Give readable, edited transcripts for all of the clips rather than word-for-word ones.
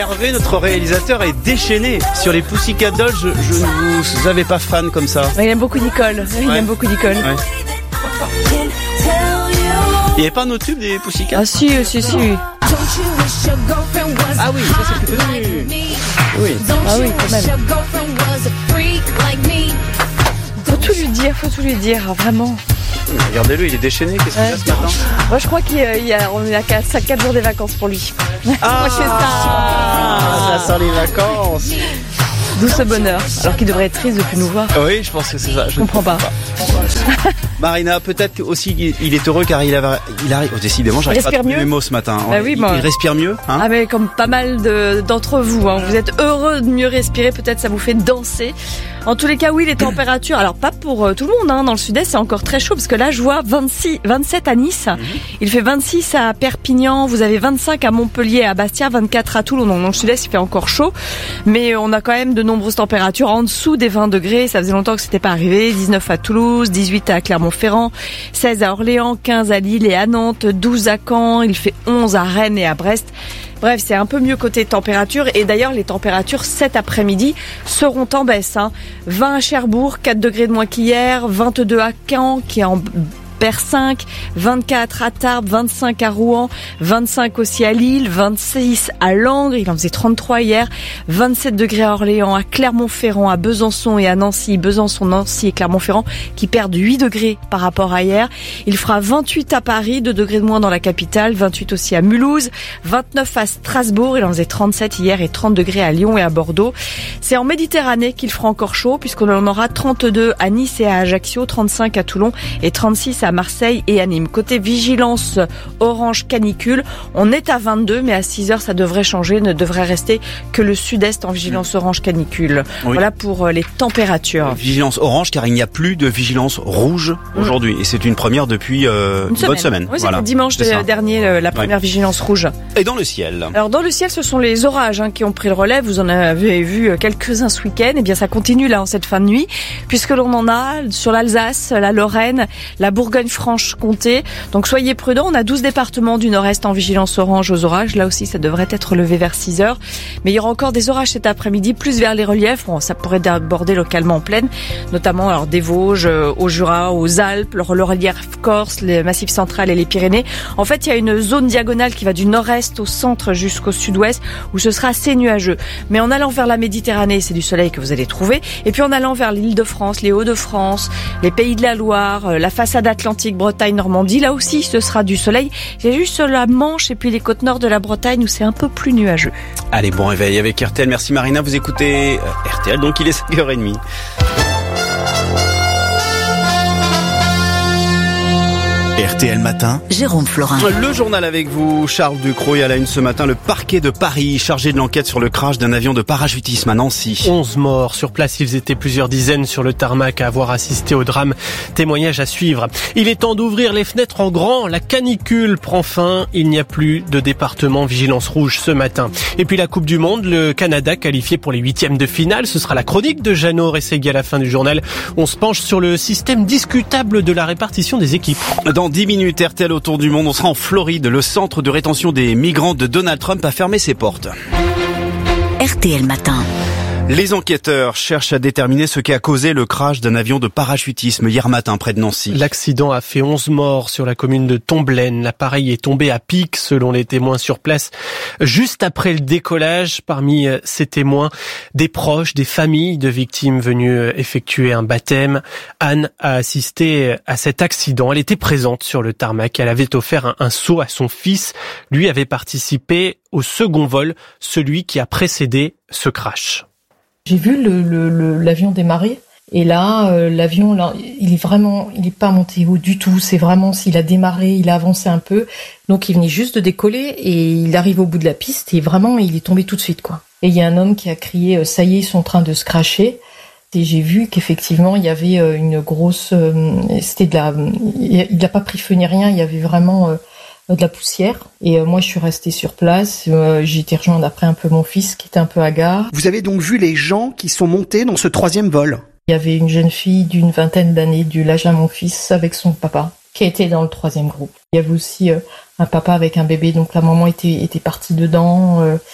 Hervé, notre réalisateur, est déchaîné sur les Pussycat Dolls. Je ne vous avais pas fan comme ça. Il aime beaucoup Nicole. Il aime beaucoup Nicole. Ouais. Il n'y avait pas un autre tube des Pussycat? Ah si. Ah oui, ça c'est plus connu. Oui. Ah oui, quand même. Faut tout lui dire, vraiment. Regardez-le, il est déchaîné. Qu'est-ce qu'il a ce matin? Moi, je crois qu'on est à 4 jours des vacances pour lui. Ah, c'est ça sent les vacances. D'où ce bonheur. Alors qu'il devrait être triste de plus nous voir. Oui, je pense que c'est ça. Je comprends pas. Marina, peut-être aussi il est heureux car il arrive. Oh, décidément, j'arrive pas à trouver mes mots ce matin. Bah oui, il respire mieux, hein? Ah mais comme pas mal d'entre vous, hein. Vous êtes heureux de mieux respirer. Peut-être ça vous fait danser. En tous les cas, oui, les températures. Alors pas pour tout le monde, hein. Dans le sud-est, c'est encore très chaud parce que là, je vois 27 à Nice. Il fait 26 à Perpignan. Vous avez 25 à Montpellier, à Bastia, 24 à Toulon. Donc dans le sud-est, il fait encore chaud, mais on a quand même de nombreuses températures en dessous des 20 degrés. Ça faisait longtemps que c'était pas arrivé. 19 à Toulouse, 18 à Clermont-Ferrand, 16 à Orléans, 15 à Lille et à Nantes, 12 à Caen. Il fait 11 à Rennes et à Brest. Bref, c'est un peu mieux côté température. Et d'ailleurs, les températures cet après-midi seront en baisse, hein. 20 à Cherbourg, 4 degrés de moins qu'hier, 22 à Caen, qui est en perd 5, 24 à Tarbes, 25 à Rouen, 25 aussi à Lille, 26 à Langres, il en faisait 33 hier, 27 degrés à Orléans, à Clermont-Ferrand, à Besançon et à Nancy, Nancy et Clermont-Ferrand qui perdent 8 degrés par rapport à hier. Il fera 28 à Paris, 2 degrés de moins dans la capitale, 28 aussi à Mulhouse, 29 à Strasbourg, il en faisait 37 hier et 30 degrés à Lyon et à Bordeaux. C'est en Méditerranée qu'il fera encore chaud puisqu'on en aura 32 à Nice et à Ajaccio, 35 à Toulon et 36 à Marseille et à Nîmes. Côté vigilance orange canicule, on est à 22, mais à 6h, ça devrait changer, ne devrait rester que le sud-est en vigilance orange canicule. Oui. Voilà pour les températures. Vigilance orange, car il n'y a plus de vigilance rouge aujourd'hui. Et c'est une première depuis une bonne semaine. Oui, c'était dimanche dernier, la première vigilance rouge. Et dans le ciel? Alors, dans le ciel, ce sont les orages qui ont pris le relais. Vous en avez vu quelques-uns ce week-end. Eh bien, ça continue là en cette fin de nuit, puisque l'on en a sur l'Alsace, la Lorraine, la Bourgogne-Franche-Comté. Donc soyez prudents, on a 12 départements du nord-est en vigilance orange aux orages. Là aussi, ça devrait être levé vers 6h. Mais il y aura encore des orages cet après-midi, plus vers les reliefs. Bon, ça pourrait déborder localement en plaine, notamment alors des Vosges, au Jura, aux Alpes, le relief corse, les massifs central et les Pyrénées. En fait, il y a une zone diagonale qui va du nord-est au centre jusqu'au sud-ouest où ce sera assez nuageux. Mais en allant vers la Méditerranée, c'est du soleil que vous allez trouver. Et puis en allant vers l'Île-de-France, les Hauts-de-France, les Pays de la Loire, la façade atlantique, Bretagne, Normandie, là aussi ce sera du soleil. Il y a juste la Manche et puis les côtes nord de la Bretagne où c'est un peu plus nuageux. Allez, bon réveil avec RTL. Merci Marina, vous écoutez RTL, donc il est 5h30. RTL Matin, Jérôme Florin. Le journal avec vous, Charles Ducrot. À la une ce matin, le parquet de Paris, chargé de l'enquête sur le crash d'un avion de parachutisme à Nancy. 11 morts. Sur place, ils étaient plusieurs dizaines sur le tarmac à avoir assisté au drame. Témoignage à suivre. Il est temps d'ouvrir les fenêtres en grand. La canicule prend fin. Il n'y a plus de département vigilance rouge ce matin. Et puis la Coupe du Monde, le Canada qualifié pour les 8e de finale. Ce sera la chronique de Jeannot Rességui à la fin du journal. On se penche sur le système discutable de la répartition des équipes. Dans 10 minutes, RTL autour du monde, on sera en Floride. Le centre de rétention des migrants de Donald Trump a fermé ses portes. RTL Matin. Les enquêteurs cherchent à déterminer ce qui a causé le crash d'un avion de parachutisme hier matin près de Nancy. L'accident a fait 11 morts sur la commune de Tomblaine. L'appareil est tombé à pic selon les témoins sur place. Juste après le décollage, parmi ces témoins, des proches, des familles de victimes venues effectuer un baptême. Anne a assisté à cet accident. Elle était présente sur le tarmac. Elle avait offert un seau à son fils. Lui avait participé au second vol, celui qui a précédé ce crash. J'ai vu l'avion démarrer et là l'avion là, il est pas monté haut du tout, c'est vraiment s'il a démarré, il a avancé un peu. Donc il venait juste de décoller et il arrive au bout de la piste et vraiment il est tombé tout de suite quoi. Et il y a un homme qui a crié ça y est, ils sont en train de se crasher. Et j'ai vu qu'effectivement il y avait une grosse il n'a pas pris feu ni rien, il y avait vraiment de la poussière. Et moi, je suis restée sur place. J'ai été rejoindre après un peu mon fils qui était un peu hagard. Vous avez donc vu les gens qui sont montés dans ce 3e vol? Il y avait une jeune fille d'une vingtaine d'années, du l'âge à mon fils, avec son papa, qui était dans le 3e groupe. Il y avait aussi un papa avec un bébé, donc la maman était partie dedans.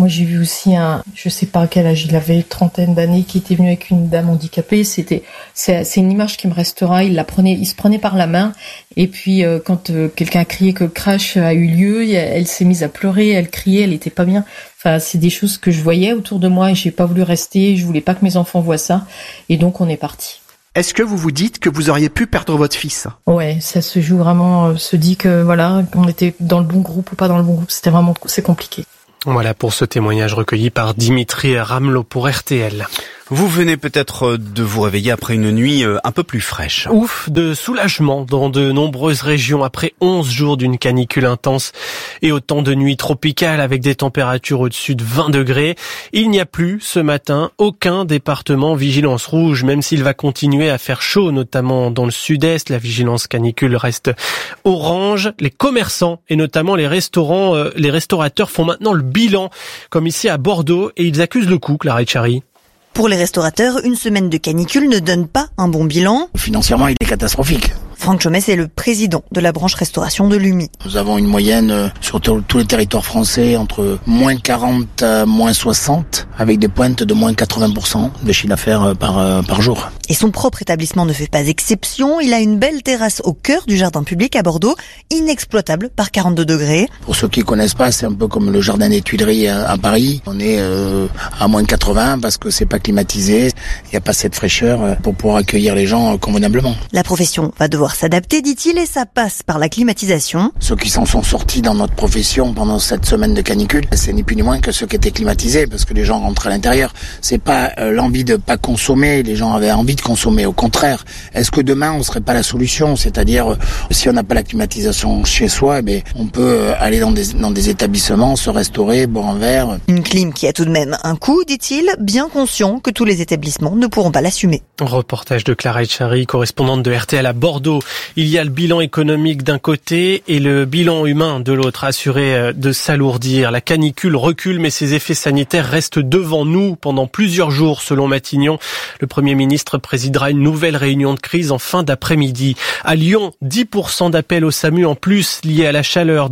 Moi, j'ai vu aussi je sais pas à quel âge il avait, 30aine d'années, qui était venu avec une dame handicapée. C'est une image qui me restera. Il se prenait par la main. Et puis, quand quelqu'un a crié que le crash a eu lieu, elle s'est mise à pleurer, elle criait, elle était pas bien. Enfin, c'est des choses que je voyais autour de moi et j'ai pas voulu rester. Je voulais pas que mes enfants voient ça. Et donc, on est parti. Est-ce que vous vous dites que vous auriez pu perdre votre fils ? Ouais, ça se joue vraiment, se dit que voilà, on était dans le bon groupe ou pas dans le bon groupe. C'est compliqué. Voilà pour ce témoignage recueilli par Dimitri Ramelot pour RTL. Vous venez peut-être de vous réveiller après une nuit un peu plus fraîche. Ouf de soulagement dans de nombreuses régions après 11 jours d'une canicule intense et autant de nuits tropicales avec des températures au-dessus de 20 degrés. Il n'y a plus ce matin aucun département vigilance rouge, même s'il va continuer à faire chaud, notamment dans le sud-est. La vigilance canicule reste orange. Les commerçants et notamment les restaurateurs font maintenant le bilan, comme ici à Bordeaux, et ils accusent le coup, Clara Echari. Pour les restaurateurs, une semaine de canicule ne donne pas un bon bilan. Financièrement, il est catastrophique. Franck Chomès est le président de la branche restauration de l'UMI. Nous avons une moyenne sur tous les territoires français entre moins 40 à moins 60, avec des pointes de moins 80% de chiffre d'affaires par jour. Et son propre établissement ne fait pas exception. Il a une belle terrasse au cœur du jardin public à Bordeaux, inexploitable par 42 degrés. Pour ceux qui ne connaissent pas, c'est un peu comme le jardin des Tuileries à Paris. On est à moins 80 parce que c'est pas climatisé. Il n'y a pas cette fraîcheur pour pouvoir accueillir les gens convenablement. La profession va devoir s'adapter, dit-il, et ça passe par la climatisation. Ceux qui s'en sont sortis dans notre profession pendant cette semaine de canicule, c'est ni plus ni moins que ceux qui étaient climatisés parce que les gens rentrent à l'intérieur. C'est pas l'envie de pas consommer, les gens avaient envie de consommer. Au contraire, est-ce que demain on serait pas la solution ? C'est-à-dire, si on n'a pas la climatisation chez soi, on peut aller dans des établissements, se restaurer, boire un verre. Une clim qui a tout de même un coût, dit-il, bien conscient que tous les établissements ne pourront pas l'assumer. Reportage de Clara Echari, correspondante de RTL à Bordeaux. Il y a le bilan économique d'un côté et le bilan humain de l'autre, assuré de s'alourdir. La canicule recule, mais ses effets sanitaires restent devant nous pendant plusieurs jours, selon Matignon. Le Premier ministre présidera une nouvelle réunion de crise en fin d'après-midi. À Lyon, 10% d'appels au SAMU en plus liés à la chaleur,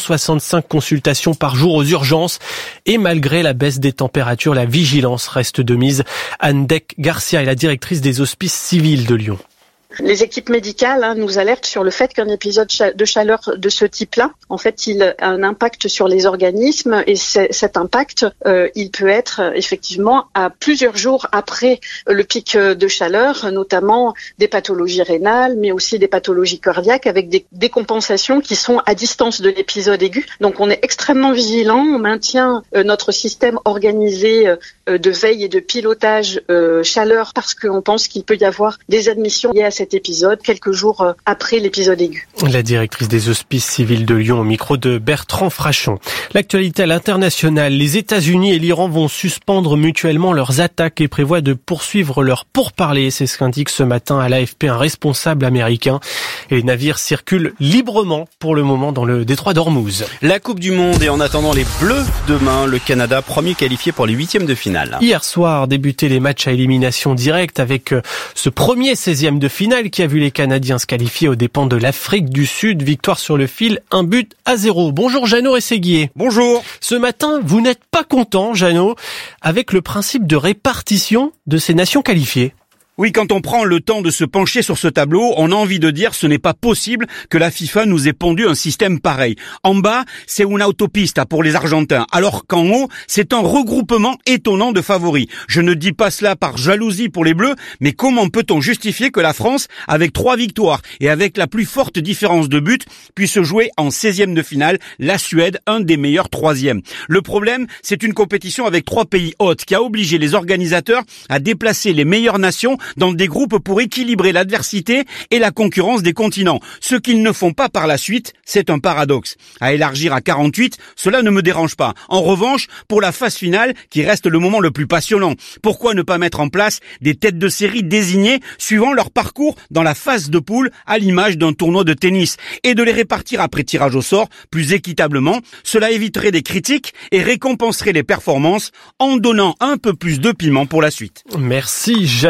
265 consultations par jour aux urgences. Et malgré la baisse des températures, la vigilance reste de mise. Anne Deck-Garcia est la directrice des hospices civils de Lyon. Les équipes médicales nous alertent sur le fait qu'un épisode de chaleur de ce type-là, en fait, il a un impact sur les organismes et cet impact, il peut être effectivement à plusieurs jours après le pic de chaleur, notamment des pathologies rénales, mais aussi des pathologies cardiaques avec des décompensations qui sont à distance de l'épisode aigu. Donc on est extrêmement vigilant, on maintient notre système organisé de veille et de pilotage chaleur parce qu'on pense qu'il peut y avoir des admissions liées à cet épisode quelques jours après l'épisode aigu. La directrice des hospices civils de Lyon au micro de Bertrand Frachon. L'actualité à l'international, les États-Unis et l'Iran vont suspendre mutuellement leurs attaques et prévoient de poursuivre leurs pourparlers. C'est ce qu'indique ce matin à l'AFP un responsable américain. Et les navires circulent librement pour le moment dans le détroit d'Ormuz. La Coupe du Monde et en attendant les Bleus demain, le Canada premier qualifié pour les 8e de finale. Hier soir, débutaient les matchs à élimination directe avec ce premier 16e de finale qui a vu les Canadiens se qualifier aux dépens de l'Afrique du Sud. Victoire sur le fil, 1-0. Bonjour Jeannot Rességuier. Bonjour. Ce matin, vous n'êtes pas content, Jeannot, avec le principe de répartition de ces nations qualifiées. Oui, quand on prend le temps de se pencher sur ce tableau, on a envie de dire ce n'est pas possible que la FIFA nous ait pondu un système pareil. En bas, c'est une autopiste pour les Argentins, alors qu'en haut, c'est un regroupement étonnant de favoris. Je ne dis pas cela par jalousie pour les Bleus, mais comment peut-on justifier que la France, avec 3 victoires et avec la plus forte différence de but, puisse jouer en 16e de finale la Suède, un des meilleurs 3e. Le problème, c'est une compétition avec 3 pays hôtes qui a obligé les organisateurs à déplacer les meilleures nations dans des groupes pour équilibrer l'adversité et la concurrence des continents. Ce qu'ils ne font pas par la suite, c'est un paradoxe. À élargir à 48, cela ne me dérange pas. En revanche, pour la phase finale, qui reste le moment le plus passionnant, pourquoi ne pas mettre en place des têtes de série désignées suivant leur parcours dans la phase de poule à l'image d'un tournoi de tennis et de les répartir après tirage au sort plus équitablement. Cela éviterait des critiques et récompenserait les performances en donnant un peu plus de piment pour la suite. Merci Jeannot Rességuier.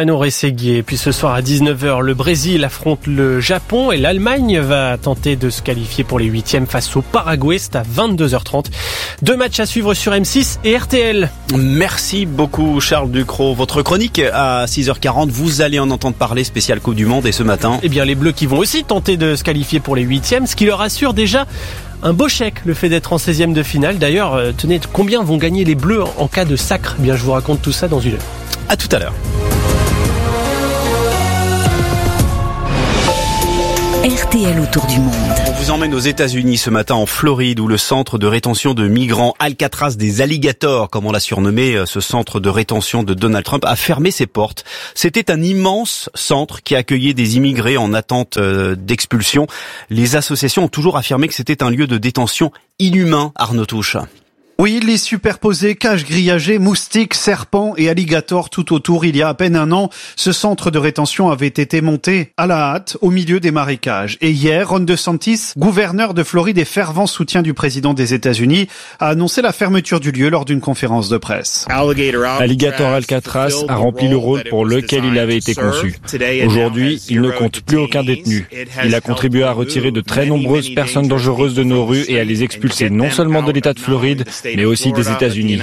Séguier. Puis ce soir à 19h, le Brésil affronte le Japon et l'Allemagne va tenter de se qualifier pour les 8e face au Paraguay. C'est à 22h30. 2 matchs à suivre sur M6 et RTL. Merci beaucoup Charles Ducrot. Votre chronique à 6h40, vous allez en entendre parler, spécial Coupe du Monde. Et ce matin, Eh bien les Bleus qui vont aussi tenter de se qualifier pour les 8e, ce qui leur assure déjà un beau chèque, le fait d'être en 16e de finale. D'ailleurs, tenez, combien vont gagner les Bleus en cas de sacre ? Eh bien, je vous raconte tout ça dans une heure. à tout à l'heure. RTL autour du monde. On vous emmène aux États-Unis ce matin, en Floride, où le centre de rétention de migrants Alcatraz des alligators, comme on l'a surnommé, ce centre de rétention de Donald Trump, a fermé ses portes. C'était un immense centre qui accueillait des immigrés en attente d'expulsion. Les associations ont toujours affirmé que c'était un lieu de détention inhumain, Arnaud Touche. Oui, les superposés, cages grillagées, moustiques, serpents et alligators tout autour. Il y a à peine un an, ce centre de rétention avait été monté à la hâte au milieu des marécages. Et hier, Ron DeSantis, gouverneur de Floride et fervent soutien du président des États-Unis, a annoncé la fermeture du lieu lors d'une conférence de presse. Alligator Alcatraz a rempli le rôle pour lequel il avait été conçu. Aujourd'hui, il ne compte plus aucun détenu. Il a contribué à retirer de très nombreuses personnes dangereuses de nos rues et à les expulser non seulement de l'État de Floride, mais aussi des États-Unis.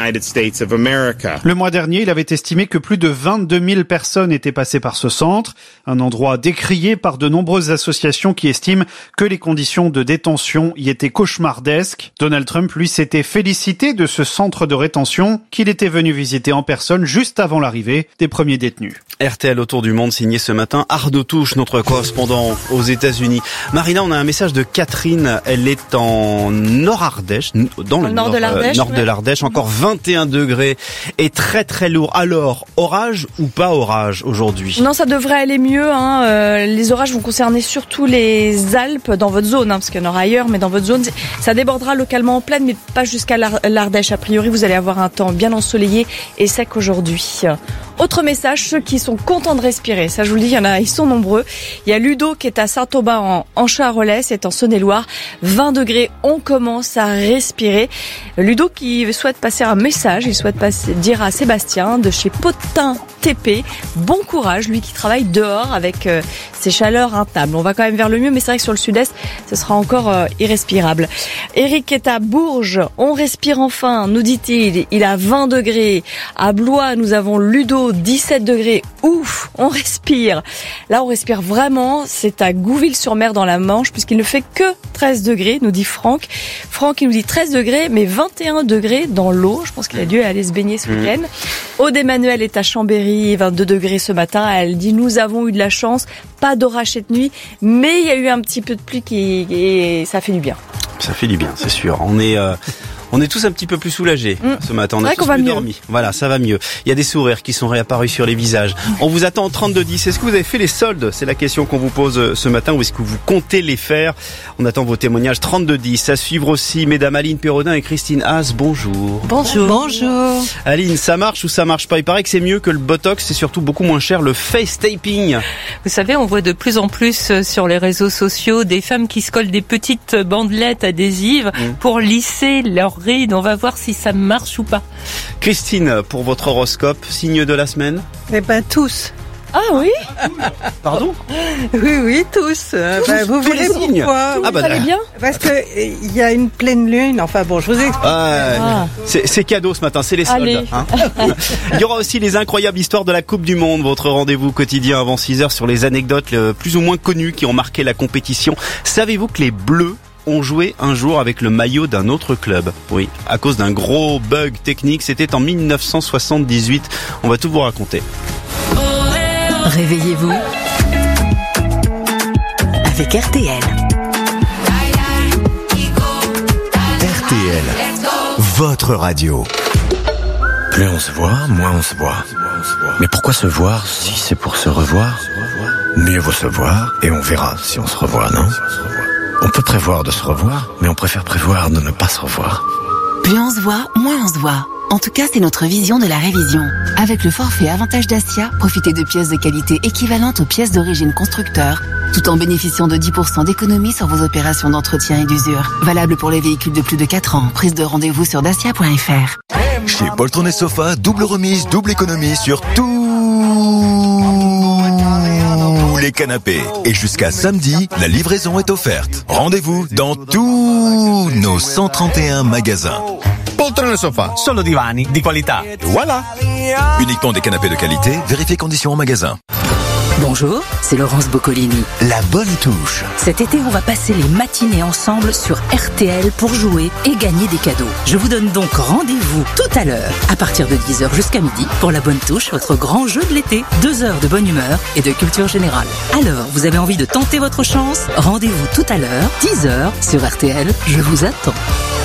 Le mois dernier, il avait estimé que plus de 22 000 personnes étaient passées par ce centre, un endroit décrié par de nombreuses associations qui estiment que les conditions de détention y étaient cauchemardesques. Donald Trump, lui, s'était félicité de ce centre de rétention qu'il était venu visiter en personne juste avant l'arrivée des premiers détenus. RTL autour du monde, signé ce matin Arnaud Touche, notre correspondant aux États-Unis. Marina, on a un message de Catherine. Elle est en Nord-Ardèche, dans le nord de l'Ardèche, encore 21 degrés et très très lourd. Alors, orage ou pas orage aujourd'hui ? Non, ça devrait aller mieux. Les orages vont concerner surtout les Alpes dans votre zone, parce qu'il y en aura ailleurs, mais dans votre zone, ça débordera localement en plaine, mais pas jusqu'à l'Ardèche. A priori, vous allez avoir un temps bien ensoleillé et sec aujourd'hui. Autre message, ceux qui sont contents de respirer, ça je vous le dis, il y en a, ils sont nombreux. Il y a Ludo qui est à Saint-Aubin en Charolais, c'est en Saône-et-Loire. 20 degrés, on commence à respirer. Ludo qui souhaite passer un message, il souhaite dire à Sébastien de chez Potin TP, bon courage, lui qui travaille dehors avec ces chaleurs intenables. On va quand même vers le mieux, mais c'est vrai que sur le sud-est, ce sera encore irrespirable. Eric est à Bourges, on respire enfin, nous dit-il, il a 20 degrés. À Blois, nous avons Ludo, 17 degrés, ouf, on respire. Là, on respire vraiment, c'est à Gouville-sur-Mer dans la Manche, puisqu'il ne fait que 13 degrés, nous dit Franck. Franck, il nous dit 13 degrés, mais 21 degrés dans l'eau. Je pense qu'il a dû aller se baigner ce week-end. Aude Emmanuel est à Chambéry, 22 degrés ce matin. Elle dit, nous avons eu de la chance, pas d'orage cette nuit, mais il y a eu un petit peu de pluie et ça fait du bien. Ça fait du bien, c'est sûr. On est tous un petit peu plus soulagés ce matin. On a tous mieux dormi. Voilà, ça va mieux. Il y a des sourires qui sont réapparus sur les visages. On vous attend au 3210. Est-ce que vous avez fait les soldes ? C'est la question qu'on vous pose ce matin. Ou est-ce que vous comptez les faire ? On attend vos témoignages 3210. À suivre aussi, mesdames Aline Perrodin et Christine Haas. Bonjour. Bonjour. Bonjour. Aline, ça marche ou ça marche pas ? Il paraît que c'est mieux que le Botox. C'est surtout beaucoup moins cher, le face taping. Vous savez, on voit de plus en plus sur les réseaux sociaux des femmes qui se collent des petites bandelettes adhésives pour lisser leurs rides. On va voir si ça marche ou pas. Christine, pour votre horoscope, signe de la semaine ? Eh ben tous. Ah oui ? Pardon ? Oui, tous. Vous verrez pourquoi. Ah bah, bien. Parce que il y a une pleine lune. Enfin bon, je vous explique. C'est cadeau ce matin, c'est les soldes. Hein. Il y aura aussi les incroyables histoires de la Coupe du Monde. Votre rendez-vous quotidien avant 6h sur les anecdotes plus ou moins connues qui ont marqué la compétition. Savez-vous que les Bleus ont joué un jour avec le maillot d'un autre club? Oui, à cause d'un gros bug technique. C'était en 1978. On va tout vous raconter. Réveillez-vous avec RTL. RTL, votre radio. Plus on se voit, moins on se voit. Mais pourquoi se voir si c'est pour se revoir? Mieux vaut se voir et on verra si on se revoit, non? On peut prévoir de se revoir, mais on préfère prévoir de ne pas se revoir. Plus on se voit, moins on se voit. En tout cas, c'est notre vision de la révision. Avec le forfait Avantage Dacia, profitez de pièces de qualité équivalentes aux pièces d'origine constructeur, tout en bénéficiant de 10% d'économie sur vos opérations d'entretien et d'usure. Valable pour les véhicules de plus de 4 ans. Prise de rendez-vous sur dacia.fr. Chez Poltron et Sofa, double remise, double économie sur tout. les canapés. Et jusqu'à samedi, la livraison est offerte. Rendez-vous dans tous nos 131 magasins. Poltrone sofa, solo divani di qualità. Voilà. Uniquement des canapés de qualité, vérifiez conditions en magasin. Bonjour, c'est Laurence Boccolini. La bonne touche. Cet été, on va passer les matinées ensemble sur RTL pour jouer et gagner des cadeaux. Je vous donne donc rendez-vous tout à l'heure, à partir de 10h jusqu'à midi, pour La Bonne Touche, votre grand jeu de l'été. 2 heures de bonne humeur et de culture générale. Alors, vous avez envie de tenter votre chance? Rendez-vous tout à l'heure, 10h, sur RTL. Je vous attends.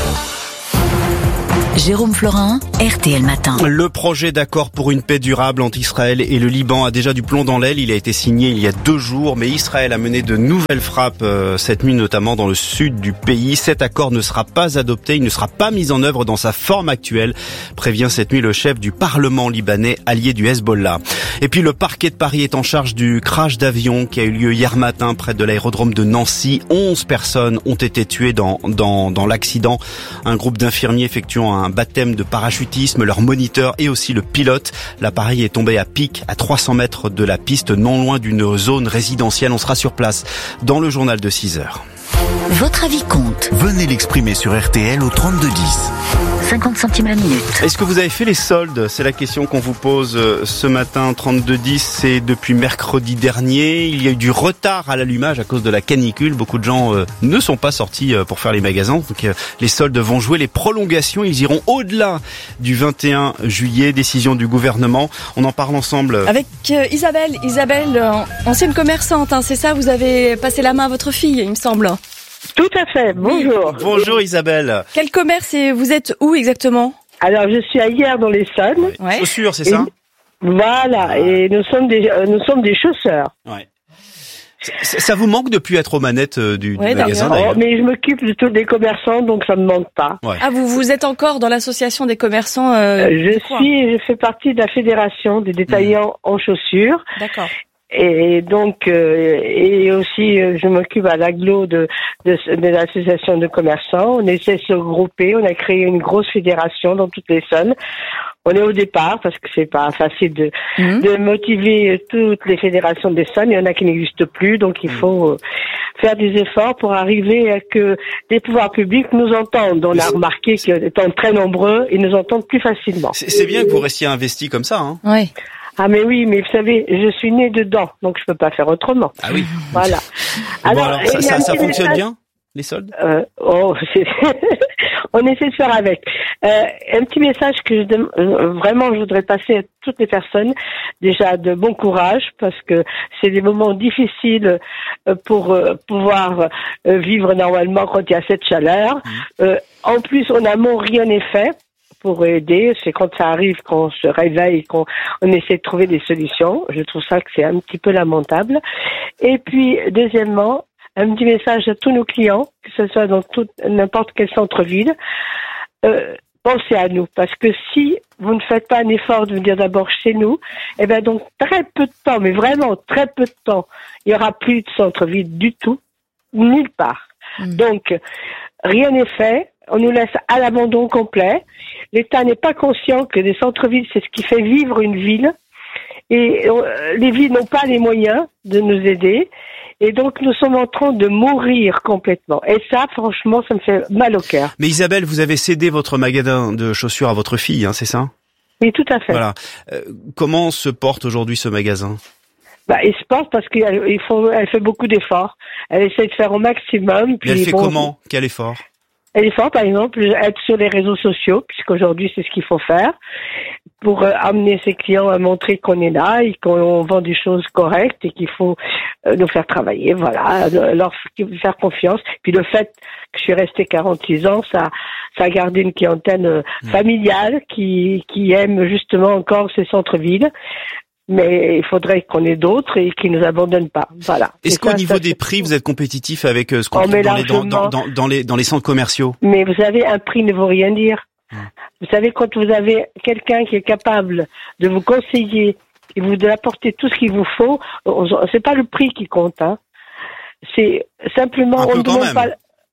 Jérôme Florin, RTL Matin. Le projet d'accord pour une paix durable entre Israël et le Liban a déjà du plomb dans l'aile. Il a été signé il y a 2 jours, mais Israël a mené de nouvelles frappes cette nuit, notamment dans le sud du pays. Cet accord ne sera pas adopté, il ne sera pas mis en œuvre dans sa forme actuelle, prévient cette nuit le chef du Parlement libanais, allié du Hezbollah. Et puis le parquet de Paris est en charge du crash d'avion qui a eu lieu hier matin près de l'aérodrome de Nancy. 11 personnes ont été tuées dans l'accident. Un groupe d'infirmiers effectuant un baptême de parachutisme, leur moniteur et aussi le pilote. L'appareil est tombé à pic à 300 mètres de la piste, non loin d'une zone résidentielle. On sera sur place dans le journal de 6h. Votre avis compte. Venez l'exprimer sur RTL au 3210. 50 centimes la minute. Est-ce que vous avez fait les soldes? C'est la question qu'on vous pose ce matin. 3210, c'est depuis mercredi dernier. Il y a eu du retard à l'allumage à cause de la canicule. Beaucoup de gens ne sont pas sortis pour faire les magasins. Donc les soldes vont jouer. Les prolongations, ils iront au-delà du 21 juillet. Décision du gouvernement. On en parle ensemble. Avec Isabelle, ancienne commerçante, hein, c'est ça? Vous avez passé la main à votre fille, il me semble. Tout à fait, bonjour. Bonjour Isabelle. Quel commerce et vous êtes où exactement? Alors je suis à Hyères dans l'Essonne. Ouais. Chaussures, c'est ça? Voilà, et nous sommes des chausseurs. Ouais. Ça vous manque de plus être aux manettes du magasin d'ailleurs? Mais je m'occupe de tous les commerçants, donc ça me manque pas. Ouais. Ah, vous êtes encore dans l'association des commerçants je fais partie de la fédération des détaillants en chaussures. D'accord. Et donc, et aussi, je m'occupe à l'agglo de l'association de commerçants. On essaie de se regrouper. On a créé une grosse fédération dans toute l'Essonne. On est au départ parce que c'est pas facile de motiver toutes les fédérations d'Essonne. Il y en a qui n'existent plus, donc il faut faire des efforts pour arriver à que les pouvoirs publics nous entendent. On a remarqué qu'étant très nombreux, ils nous entendent plus facilement. C'est bien que vous restiez investis comme ça, hein? Oui. Ah mais oui, mais vous savez, je suis née dedans, donc je peux pas faire autrement. Ah oui. Voilà. Alors ça fonctionne bien, les soldes? On essaie de faire avec. Un petit message que vraiment je voudrais passer à toutes les personnes. Déjà de bon courage parce que c'est des moments difficiles pour pouvoir vivre normalement quand il y a cette chaleur. En plus, en amont, rien n'est fait pour aider. C'est quand ça arrive qu'on se réveille, qu'on essaie de trouver des solutions. Je trouve ça que c'est un petit peu lamentable. Et puis, deuxièmement, un petit message à tous nos clients, que ce soit dans n'importe quel centre-ville. Pensez à nous, parce que si vous ne faites pas un effort de venir d'abord chez nous, eh ben donc très peu de temps, mais vraiment très peu de temps, il y aura plus de centre-ville du tout, nulle part. Donc, rien n'est fait. On nous laisse à l'abandon complet. L'État n'est pas conscient que les centres-villes, c'est ce qui fait vivre une ville. Et les villes n'ont pas les moyens de nous aider. Et donc, nous sommes en train de mourir complètement. Et ça, franchement, ça me fait mal au cœur. Mais Isabelle, vous avez cédé votre magasin de chaussures à votre fille, hein, c'est ça? Oui, tout à fait. Voilà. Comment se porte aujourd'hui ce magasin? Il se porte parce elle fait beaucoup d'efforts. Elle essaie de faire au maximum. Puis elle fait comment? Quel effort? L'effort, par exemple, être sur les réseaux sociaux, puisqu'aujourd'hui, c'est ce qu'il faut faire, pour amener ses clients à montrer qu'on est là et qu'on vend des choses correctes et qu'il faut nous faire travailler, voilà, leur faire confiance. Puis le fait que je suis restée 46 ans, ça a gardé une clientèle familiale qui aime justement encore ces centres-villes. Mais il faudrait qu'on ait d'autres et qu'ils nous abandonnent pas. Voilà. Est-ce qu'au niveau des prix, vous êtes compétitif avec ce qu'on trouve dans les centres commerciaux? Mais vous savez, un prix ne veut rien dire. Vous savez, quand vous avez quelqu'un qui est capable de vous conseiller et vous d'apporter tout ce qu'il vous faut, c'est pas le prix qui compte, hein. C'est simplement, on ne demande pas.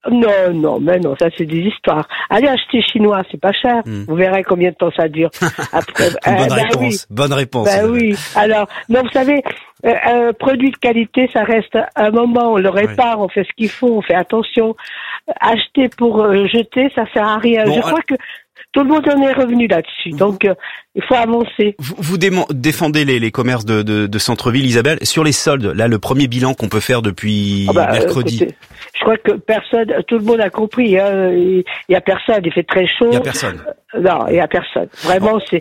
Non, mais non, ça c'est des histoires. Allez acheter chinois, c'est pas cher. Vous verrez combien de temps ça dure. Après, bonne réponse. Oui. Alors, non, vous savez, un produit de qualité, ça reste un moment, on le répare, on fait ce qu'il faut, on fait attention. Acheter pour jeter, ça sert à rien. Je crois que tout le monde en est revenu là-dessus. Donc, il faut avancer. Vous défendez les commerces de centre-ville, Isabelle. Sur les soldes, là, le premier bilan qu'on peut faire depuis mercredi. Écoutez, je crois que tout le monde a compris. Hein. Il y a personne. Il fait très chaud. Il y a personne. Non, il y a personne. Vraiment, c'est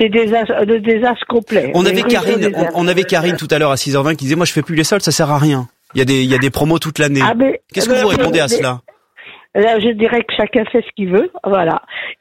le désastre complet. On avait Karine tout à l'heure à 6h20 qui disait, moi, je fais plus les soldes, ça sert à rien. Il y a des promos toute l'année. Qu'est-ce que vous répondez à cela? Là, je dirais que chacun fait ce qu'il veut, voilà.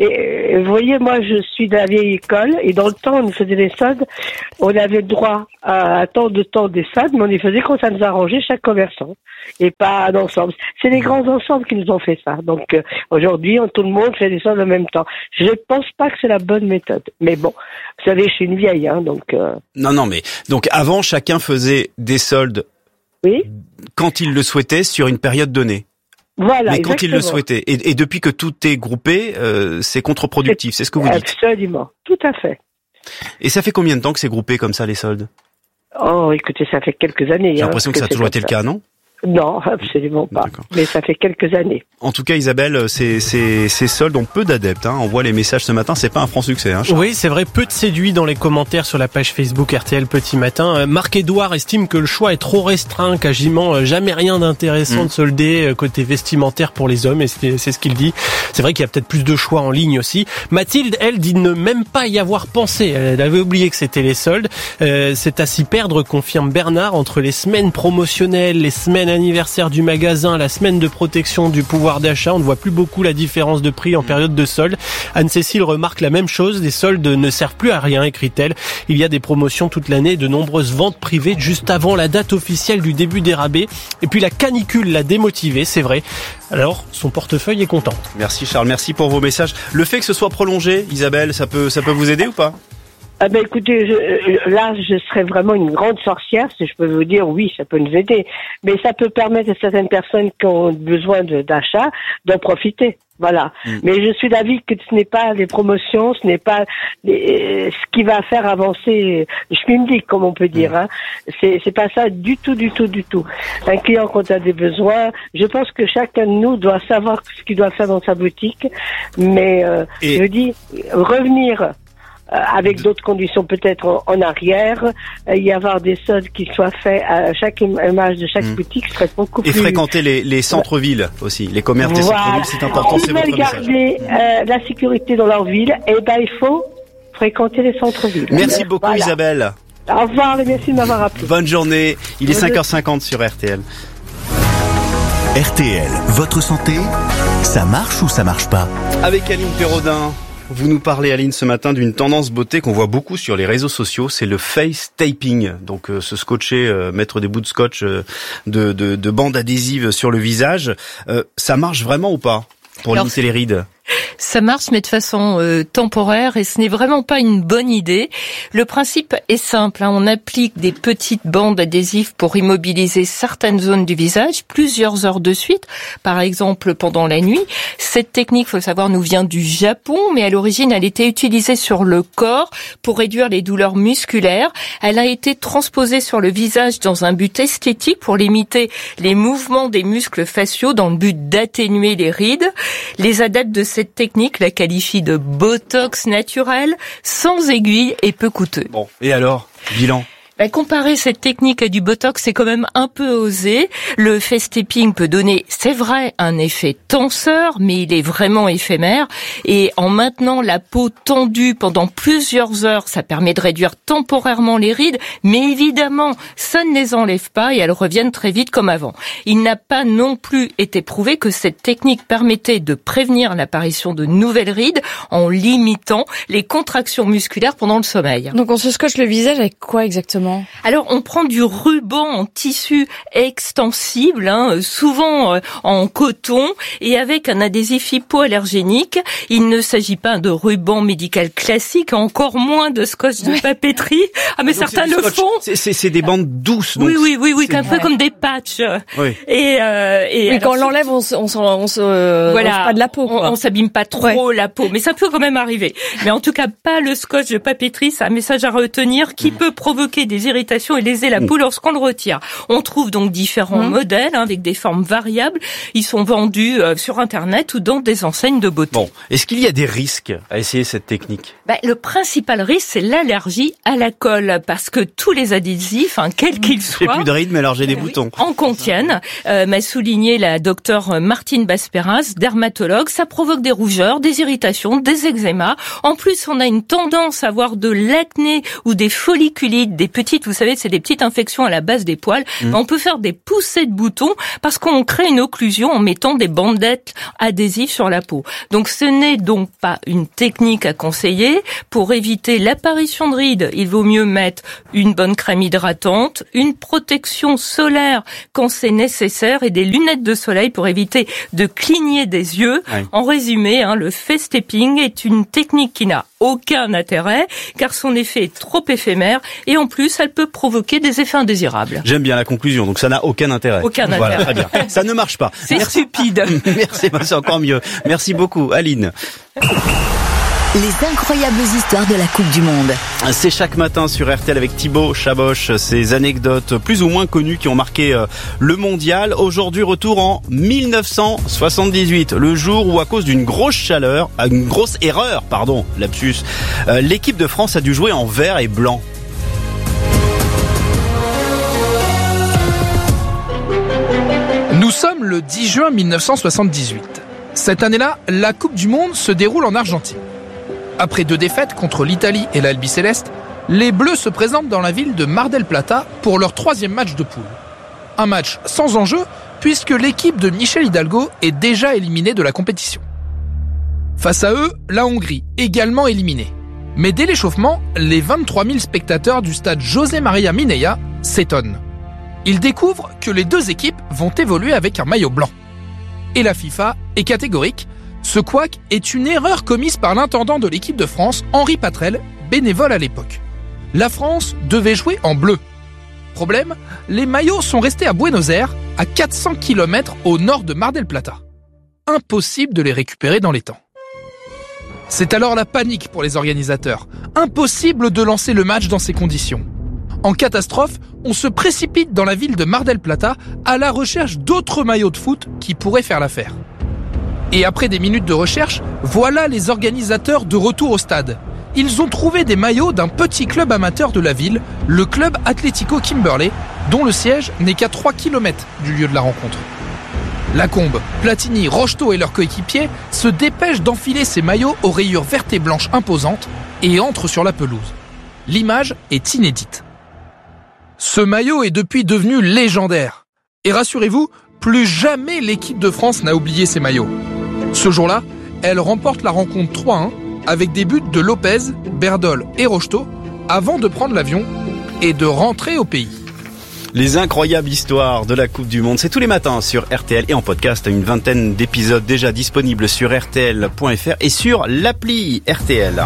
Et vous voyez, moi, je suis de la vieille école, et dans le temps, on faisait les soldes, on avait le droit à tant de temps des soldes, mais on les faisait quand ça nous arrangeait, chaque commerçant, et pas d'ensemble. C'est les grands ensembles qui nous ont fait ça. Donc, aujourd'hui, tout le monde fait les soldes en même temps. Je pense pas que c'est la bonne méthode. Mais bon, vous savez, je suis une vieille, hein, donc... Non, mais, donc, avant, chacun faisait des soldes. Oui. Quand il le souhaitait, sur une période donnée. Voilà, mais quand il le souhaitait. Et depuis que tout est groupé, c'est contre-productif, c'est ce que vous dites. Absolument, tout à fait. Et ça fait combien de temps que c'est groupé comme ça, les soldes? Oh, écoutez, ça fait quelques années. J'ai l'impression que ça a toujours été le cas, non? Non, absolument pas. Mais ça fait quelques années. En tout cas, Isabelle, ces soldes ont peu d'adeptes. Hein. On voit les messages ce matin, c'est pas un franc succès. Hein, oui, c'est vrai, peu de séduits dans les commentaires sur la page Facebook RTL Petit Matin. Marc-Édouard estime que le choix est trop restreint, quasiment jamais rien d'intéressant de solder côté vestimentaire pour les hommes, et c'est ce qu'il dit. C'est vrai qu'il y a peut-être plus de choix en ligne aussi. Mathilde, elle, dit ne même pas y avoir pensé. Elle avait oublié que c'était les soldes. C'est à s'y perdre, confirme Bernard, entre les semaines promotionnelles, les semaines anniversaire du magasin, la semaine de protection du pouvoir d'achat. On ne voit plus beaucoup la différence de prix en période de solde. Anne-Cécile remarque la même chose. Les soldes ne servent plus à rien, écrit-elle. Il y a des promotions toute l'année, de nombreuses ventes privées juste avant la date officielle du début des rabais. Et puis la canicule l'a démotivé, c'est vrai. Alors, son portefeuille est content. Merci Charles, merci pour vos messages. Le fait que ce soit prolongé, Isabelle, ça peut vous aider ou pas? Écoutez, je serais vraiment une grande sorcière si je peux vous dire oui, ça peut nous aider. Mais ça peut permettre à certaines personnes qui ont besoin d'achat d'en profiter. Voilà. Mais je suis d'avis que ce n'est pas les promotions, ce n'est pas ce qui va faire avancer le schmilblick, comme on peut dire. Hein. C'est pas ça du tout. Un client quand a des besoins, je pense que chacun de nous doit savoir ce qu'il doit faire dans sa boutique. Mais je dis revenir avec d'autres conditions peut-être en arrière, y avoir des soldes qui soient faits à chaque image de chaque boutique serait beaucoup plus... Et fréquenter les centres-villes aussi, les commerces des centres-villes, c'est important, c'est votre message. S'ils veulent garder la sécurité dans leur ville, il faut fréquenter les centres-villes. Merci beaucoup Isabelle. Au revoir et merci de m'avoir appelé. Bonne journée, il est 5h50 sur RTL. RTL, votre santé, ça marche ou ça marche pas? Avec Aline Perraudin. Vous nous parlez, Aline, ce matin d'une tendance beauté qu'on voit beaucoup sur les réseaux sociaux, c'est le face taping. Donc se scotcher, mettre des bouts de scotch, de bandes adhésives sur le visage. Ça marche vraiment ou pas pour limiter les rides? Ça marche, mais de façon temporaire, et ce n'est vraiment pas une bonne idée. Le principe est simple, hein, on applique des petites bandes adhésives pour immobiliser certaines zones du visage plusieurs heures de suite, par exemple pendant la nuit. Cette technique, faut le savoir, nous vient du Japon, mais à l'origine, elle était utilisée sur le corps pour réduire les douleurs musculaires. Elle a été transposée sur le visage dans un but esthétique pour limiter les mouvements des muscles faciaux dans le but d'atténuer les rides. Les adeptes de cette technique la qualifie de botox naturel, sans aiguille et peu coûteux. Bon, et alors, bilan? Comparer cette technique à du botox, c'est quand même un peu osé. Le face taping peut donner, c'est vrai, un effet tenseur, mais il est vraiment éphémère. Et en maintenant la peau tendue pendant plusieurs heures, ça permet de réduire temporairement les rides, mais évidemment, ça ne les enlève pas et elles reviennent très vite comme avant. Il n'a pas non plus été prouvé que cette technique permettait de prévenir l'apparition de nouvelles rides en limitant les contractions musculaires pendant le sommeil. Donc on se scotche le visage avec quoi exactement? comment? Alors, on prend du ruban en tissu extensible, souvent en coton, et avec un adhésif hypoallergénique. Il ne s'agit pas de ruban médical classique, encore moins de scotch de papeterie. Ah, mais donc certains le font. C'est des bandes douces. Donc oui, un peu comme des patchs. Oui. Et quand on l'enlève, on se pas de la peau. On s'abîme pas trop la peau, mais ça peut quand même arriver. Mais en tout cas, pas le scotch de papeterie. C'est un message à retenir qui peut provoquer des irritations et léser la peau lorsqu'on le retire. On trouve donc différents modèles avec des formes variables. Ils sont vendus sur Internet ou dans des enseignes de beauté. Bon, est-ce qu'il y a des risques à essayer cette technique? Le principal risque, c'est l'allergie à la colle, parce que tous les adhésifs, quels qu'ils soient, j'ai plus de rythme, alors j'ai des boutons, en contiennent. M'a souligné la docteure Martine Basperas, dermatologue. Ça provoque des rougeurs, des irritations, des eczémas. En plus, on a une tendance à avoir de l'acné ou des folliculites, des petites, vous savez, c'est des petites infections à la base des poils. On peut faire des poussées de boutons parce qu'on crée une occlusion en mettant des bandelettes adhésives sur la peau. Donc ce n'est donc pas une technique à conseiller. Pour éviter l'apparition de rides, il vaut mieux mettre une bonne crème hydratante, une protection solaire quand c'est nécessaire et des lunettes de soleil pour éviter de cligner des yeux. Oui. En résumé, le face stepping est une technique qui n'a aucun intérêt car son effet est trop éphémère et en plus elle peut provoquer des effets indésirables. J'aime bien la conclusion, donc ça n'a aucun intérêt. Aucun intérêt. Voilà, très bien. Ça ne marche pas. C'est stupide. Merci, c'est encore mieux. Merci beaucoup, Aline. Les incroyables histoires de la Coupe du Monde. C'est chaque matin sur RTL avec Thibaut Chaboch, ces anecdotes plus ou moins connues qui ont marqué le mondial. Aujourd'hui, retour en 1978, le jour où à cause d'une grosse erreur, lapsus, l'équipe de France a dû jouer en vert et blanc. Nous sommes le 10 juin 1978. Cette année-là, la Coupe du Monde se déroule en Argentine. Après 2 défaites contre l'Italie et l'Albi Céleste, les Bleus se présentent dans la ville de Mar del Plata pour leur 3e match de poule. Un match sans enjeu puisque l'équipe de Michel Hidalgo est déjà éliminée de la compétition. Face à eux, la Hongrie, également éliminée. Mais dès l'échauffement, les 23 000 spectateurs du stade José María Minella s'étonnent. Ils découvrent que les 2 équipes vont évoluer avec un maillot blanc. Et la FIFA est catégorique. Ce couac est une erreur commise par l'intendant de l'équipe de France, Henri Patrel, bénévole à l'époque. La France devait jouer en bleu. Problème, les maillots sont restés à Buenos Aires, à 400 km au nord de Mar del Plata. Impossible de les récupérer dans les temps. C'est alors la panique pour les organisateurs. Impossible de lancer le match dans ces conditions. En catastrophe, on se précipite dans la ville de Mar del Plata à la recherche d'autres maillots de foot qui pourraient faire l'affaire. Et après des minutes de recherche, voilà les organisateurs de retour au stade. Ils ont trouvé des maillots d'un petit club amateur de la ville, le club Atlético Kimberley, dont le siège n'est qu'à 3 km du lieu de la rencontre. Lacombe, Platini, Rocheteau et leurs coéquipiers se dépêchent d'enfiler ces maillots aux rayures vertes et blanches imposantes et entrent sur la pelouse. L'image est inédite. Ce maillot est depuis devenu légendaire. Et rassurez-vous, plus jamais l'équipe de France n'a oublié ces maillots. Ce jour-là, elle remporte la rencontre 3-1 avec des buts de Lopez, Berdol et Rocheteau avant de prendre l'avion et de rentrer au pays. Les incroyables histoires de la Coupe du Monde, c'est tous les matins sur RTL et en podcast, une 20aine d'épisodes déjà disponibles sur rtl.fr et sur l'appli RTL.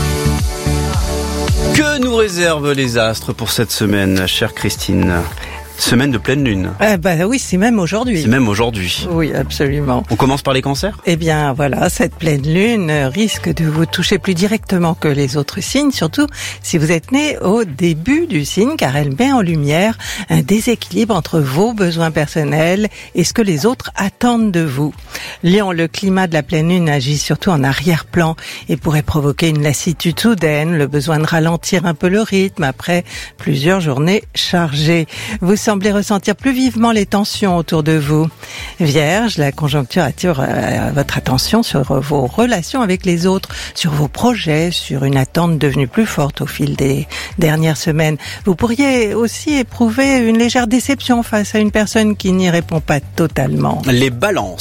Que nous réservent les astres pour cette semaine, chère Christine ? Semaine de pleine lune. Oui, c'est même aujourd'hui. C'est même aujourd'hui. Oui, absolument. On commence par les cancers ? Eh bien, voilà, cette pleine lune risque de vous toucher plus directement que les autres signes, surtout si vous êtes né au début du signe, car elle met en lumière un déséquilibre entre vos besoins personnels et ce que les autres attendent de vous. Lion, le climat de la pleine lune agit surtout en arrière-plan et pourrait provoquer une lassitude soudaine, le besoin de ralentir un peu le rythme après plusieurs journées chargées. Vous semblez ressentir plus vivement les tensions autour de vous. Vierge, la conjoncture attire votre attention sur vos relations avec les autres, sur vos projets, sur une attente devenue plus forte au fil des dernières semaines. Vous pourriez aussi éprouver une légère déception face à une personne qui n'y répond pas totalement. Les balances.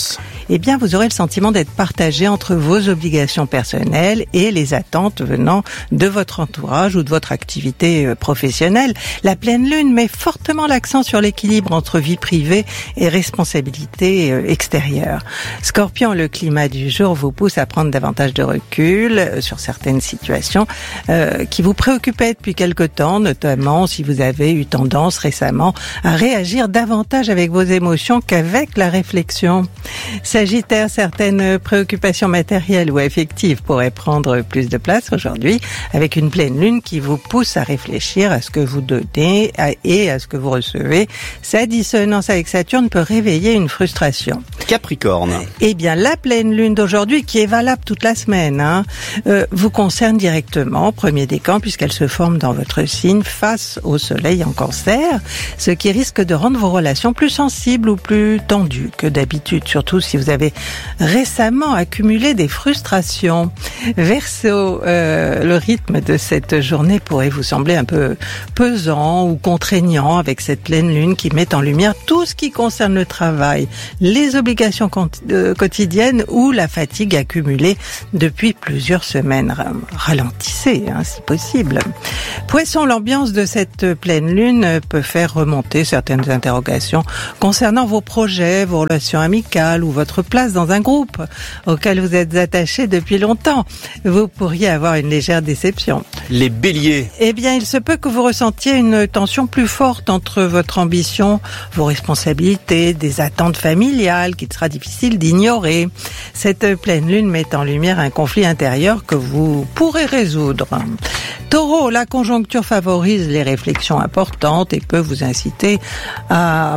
eh bien, vous aurez le sentiment d'être partagé entre vos obligations personnelles et les attentes venant de votre entourage ou de votre activité professionnelle. La pleine lune met fortement l'accent sur l'équilibre entre vie privée et responsabilité extérieure. Scorpion, le climat du jour vous pousse à prendre davantage de recul sur certaines situations qui vous préoccupaient depuis quelque temps, notamment si vous avez eu tendance récemment à réagir davantage avec vos émotions qu'avec la réflexion. Sagittaire, certaines préoccupations matérielles ou affectives pourraient prendre plus de place aujourd'hui avec une pleine lune qui vous pousse à réfléchir à ce que vous donnez et à ce que vous recevez. Sa dissonance avec Saturne peut réveiller une frustration. Capricorne. Eh bien, la pleine lune d'aujourd'hui, qui est valable toute la semaine, vous concerne directement, premier décan, puisqu'elle se forme dans votre signe face au soleil en Cancer, ce qui risque de rendre vos relations plus sensibles ou plus tendues que d'habitude, surtout si vous avez récemment accumulé des frustrations. Verseau, le rythme de cette journée pourrait vous sembler un peu pesant ou contraignant avec cette pleine lune qui met en lumière tout ce qui concerne le travail, les obligations quotidiennes ou la fatigue accumulée depuis plusieurs semaines. Ralentissez, si possible. Poisson, l'ambiance de cette pleine lune peut faire remonter certaines interrogations concernant vos projets, vos relations amicales ou votre place dans un groupe auquel vous êtes attaché depuis longtemps. Vous pourriez avoir une légère déception. Les béliers. Eh bien, il se peut que vous ressentiez une tension plus forte entre votre ambition, vos responsabilités, des attentes familiales qu'il sera difficile d'ignorer. Cette pleine lune met en lumière un conflit intérieur que vous pourrez résoudre. Taureau, la conjoncture favorise les réflexions importantes et peut vous inciter à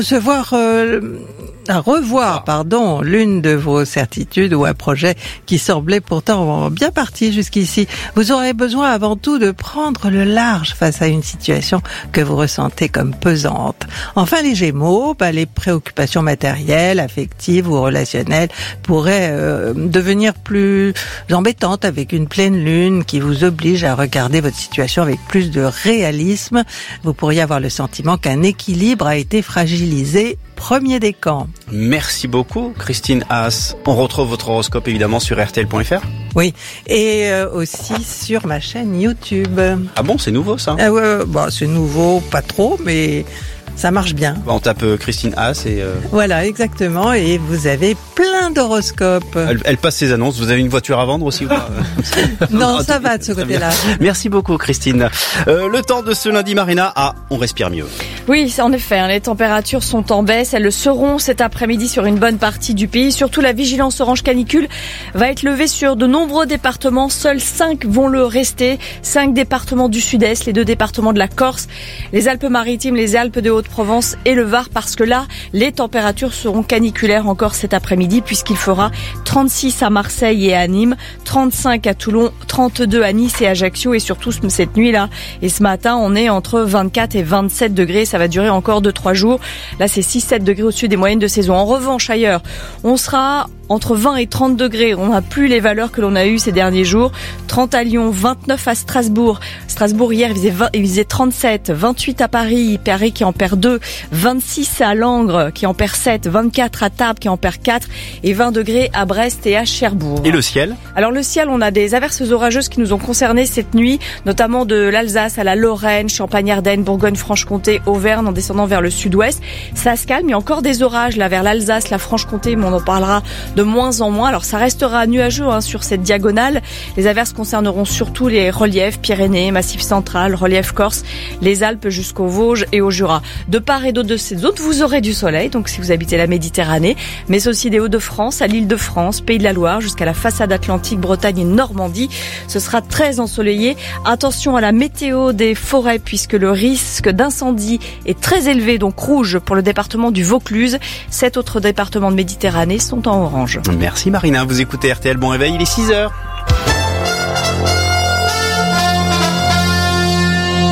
revoir l'une de vos certitudes ou un projet qui semblait pourtant bien parti jusqu'ici. Vous aurez besoin avant tout de prendre le large face à une situation que vous ressentez comme pesante. Enfin, les Gémeaux, les préoccupations matérielles, affectives ou relationnelles pourraient devenir plus embêtantes avec une pleine lune qui vous oblige à regarder votre situation avec plus de réalisme. Vous pourriez avoir le sentiment qu'un équilibre a été fragilisé. Premier décan. Merci beaucoup, Christine Haas. On retrouve votre horoscope évidemment sur rtl.fr. Oui, et aussi sur ma chaîne YouTube. Ah bon, c'est nouveau ça? C'est nouveau, pas trop, mais ça marche bien. On tape Christine Haas et... Voilà, exactement, et vous avez plein d'horoscopes. Elle passe ses annonces. Vous avez une voiture à vendre aussi ou pas? Non, ça va de ce côté-là. Merci beaucoup, Christine. Le temps de ce lundi, Marina. On respire mieux. Oui, en effet, les températures sont en baisse. Elles le seront cet après-midi sur une bonne partie du pays. Surtout, la vigilance orange canicule va être levée sur de nombreux départements. Seuls 5 vont le rester. 5 départements du sud-est, les 2 départements de la Corse, les Alpes-Maritimes, les Alpes de Haute-Provence et le Var, parce que là, les températures seront caniculaires encore cet après-midi, puisqu'il fera 36 à Marseille et à Nîmes, 35 à Toulon, 32 à Nice et à Ajaccio, et surtout cette nuit-là et ce matin, on est entre 24 et 27 degrés. Ça va durer encore 2-3 jours. Là, c'est 6-7 degrés au-dessus des moyennes de saison. En revanche, ailleurs, on sera entre 20 et 30 degrés. On n'a plus les valeurs que l'on a eues ces derniers jours. 30 à Lyon, 29 à Strasbourg. Strasbourg, hier, il faisait 37. 28 à Paris qui en perd 2. 26 à Langres, qui en perd 7. 24 à Tarbes, qui en perd 4. Et 20 degrés à Brest et à Cherbourg. Et le ciel? Alors, le ciel, on a des averses orageuses qui nous ont concernés cette nuit, notamment de l'Alsace à la Lorraine, Champagne-Ardenne, Bourgogne-Franche-Comté, Auvergne, en descendant vers le sud-ouest. Ça se calme. Il y a encore des orages, là, vers l'Alsace, la Franche-Comté, mais on en parlera de moins en moins. Alors ça restera nuageux sur cette diagonale. Les averses concerneront surtout les reliefs Pyrénées, Massif central, relief Corse, les Alpes jusqu'aux Vosges et au Jura. De part et d'autre de ces zones, vous aurez du soleil, donc si vous habitez la Méditerranée, mais aussi des Hauts-de-France à l'Île-de-France, Pays de la Loire, jusqu'à la façade atlantique, Bretagne et Normandie. Ce sera très ensoleillé. Attention à la météo des forêts, puisque le risque d'incendie est très élevé, donc rouge pour le département du Vaucluse. 7 autres départements de Méditerranée sont en orange. Merci Marina, vous écoutez RTL, bon réveil, il est 6h.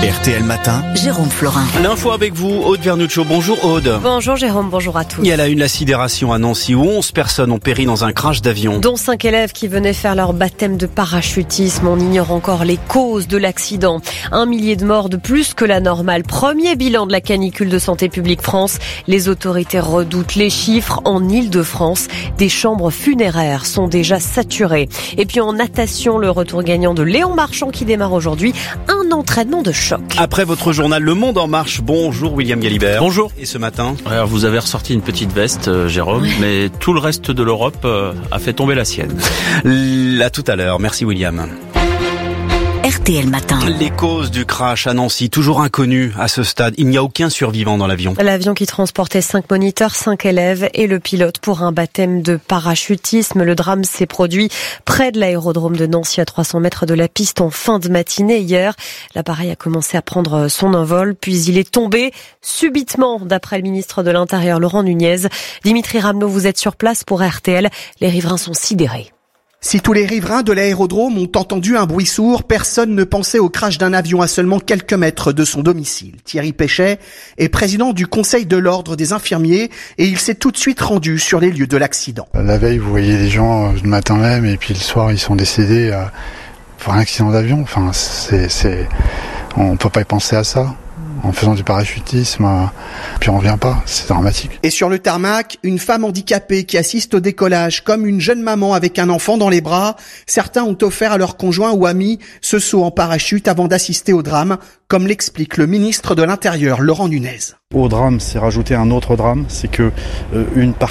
RTL Matin, Jérôme Florin. L'info avec vous, Aude Vernuccio. Bonjour Aude. Bonjour Jérôme, bonjour à tous. Il y a la une, la sidération à Nancy où 11 personnes ont péri dans un crash d'avion. Dont 5 élèves qui venaient faire leur baptême de parachutisme. On ignore encore les causes de l'accident. 1 millier de morts de plus que la normale. Premier bilan de la canicule de Santé publique France. Les autorités redoutent les chiffres. En Île-de-France, des chambres funéraires sont déjà saturées. Et puis en natation, le retour gagnant de Léon Marchand qui démarre aujourd'hui. Un entraînement de choc. Après votre journal Le Monde en marche, bonjour William Galibert. Bonjour. Et ce matin, alors vous avez ressorti une petite veste, Jérôme, oui. Mais tout le reste de l'Europe a fait tomber la sienne. À tout à l'heure. Merci William. RTL Matin. Les causes du crash à Nancy, toujours inconnues à ce stade. Il n'y a aucun survivant dans l'avion. L'avion qui transportait 5 moniteurs, 5 élèves et le pilote pour un baptême de parachutisme. Le drame s'est produit près de l'aérodrome de Nancy, à 300 mètres de la piste, en fin de matinée hier. L'appareil a commencé à prendre son envol, puis il est tombé subitement, d'après le ministre de l'Intérieur, Laurent Nunez. Dimitri Ramelot, vous êtes sur place pour RTL. Les riverains sont sidérés. Si tous les riverains de l'aérodrome ont entendu un bruit sourd, personne ne pensait au crash d'un avion à seulement quelques mètres de son domicile. Thierry Péchet est président du Conseil de l'Ordre des infirmiers et il s'est tout de suite rendu sur les lieux de l'accident. La veille, vous voyez les gens le matin même et puis le soir, ils sont décédés pour un accident d'avion. Enfin, on peut pas y penser à ça. En faisant du parachutisme, puis on revient pas, c'est dramatique. Et sur le tarmac, une femme handicapée qui assiste au décollage, comme une jeune maman avec un enfant dans les bras. Certains ont offert à leur conjoint ou ami ce saut en parachute avant d'assister au drame, comme l'explique le ministre de l'Intérieur, Laurent Nunez. Au drame, c'est rajouter un autre drame, c'est que une partie